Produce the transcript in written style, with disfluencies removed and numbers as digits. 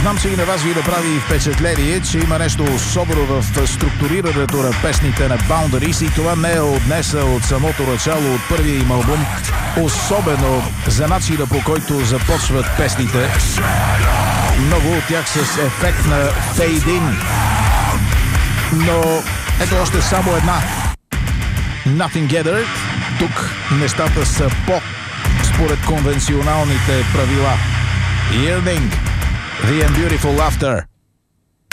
Знам, че и на вас ви направи впечатление, че има нещо особено в структурирането на песните на Boundaries и това не е от днес, а от самото начало, от първия им албум. Особено за начина, по който започват песните. Много от тях с ефект на фейд-ин. Но ето още само една. Nothing Gathered. Тук нещата са според конвенционалните правила. Yearning, The and Beautiful Laughter.